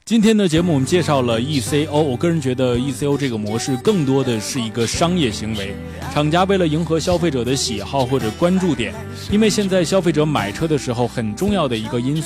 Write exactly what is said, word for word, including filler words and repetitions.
今天的节目我们介绍了 E C O， 我个人觉得 E C O 这个模式更多的是一个商业行为，厂家为了迎合消费者的喜好或者关注点，因为现在消费者买车的时候很重要的一个因素